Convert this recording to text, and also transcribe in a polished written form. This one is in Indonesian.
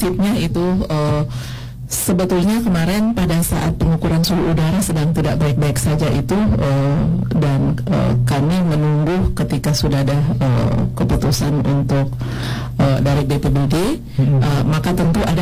prinsipnya itu sebetulnya kemarin pada saat pengukuran suhu udara sedang tidak baik-baik saja itu, dan kami menunggu ketika sudah ada keputusan untuk dari BPBD, maka tentu ada